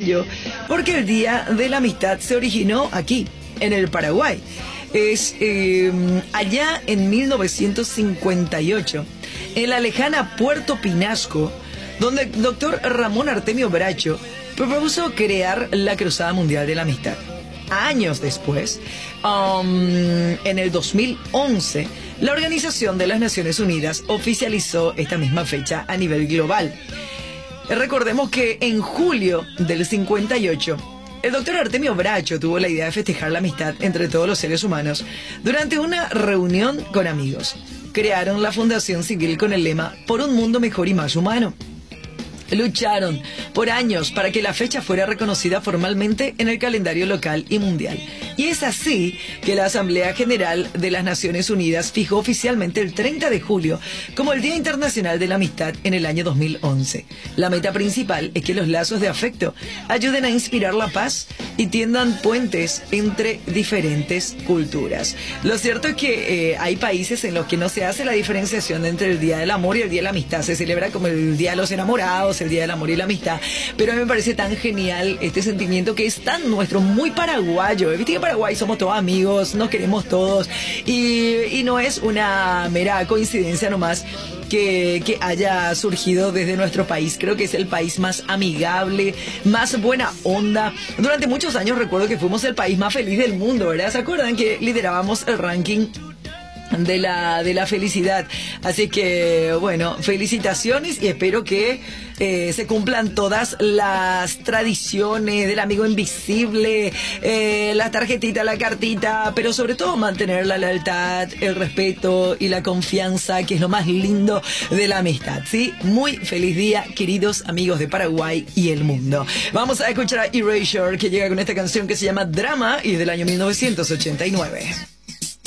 ello porque el Día de la Amistad se originó aquí, en el Paraguay. Es allá en 1958, en la lejana Puerto Pinasco, donde el doctor Ramón Artemio Bracho propuso crear la Cruzada Mundial de la Amistad. Años después, en el 2011, la Organización de las Naciones Unidas oficializó esta misma fecha a nivel global. Recordemos que en julio del 58, el doctor Artemio Bracho tuvo la idea de festejar la amistad entre todos los seres humanos durante una reunión con amigos. Crearon la Fundación Civil con el lema "Por un mundo mejor y más humano". Lucharon por años para que la fecha fuera reconocida formalmente en el calendario local y mundial. Y es así que la Asamblea General de las Naciones Unidas fijó oficialmente el 30 de julio como el Día Internacional de la Amistad en el año 2011. La meta principal es que los lazos de afecto ayuden a inspirar la paz y tiendan puentes entre diferentes culturas. Lo cierto es que hay países en los que no se hace la diferenciación entre el Día del Amor y el Día de la Amistad. Se celebra como el Día de los Enamorados, el Día del Amor y la Amistad, pero a mí me parece tan genial este sentimiento que es tan nuestro, muy paraguayo. Viste que en Paraguay somos todos amigos, nos queremos todos, y no es una mera coincidencia nomás que haya surgido desde nuestro país. Creo que es el país más amigable, más buena onda. Durante muchos años recuerdo que fuimos el país más feliz del mundo, ¿verdad? ¿Se acuerdan que liderábamos el ranking de la felicidad? Así que, bueno, felicitaciones y espero que se cumplan todas las tradiciones del amigo invisible, la tarjetita, la cartita, pero sobre todo mantener la lealtad, el respeto y la confianza, que es lo más lindo de la amistad, ¿sí? Muy feliz día, queridos amigos de Paraguay y el mundo. Vamos a escuchar a Erasure, que llega con esta canción que se llama Drama y es del año 1989.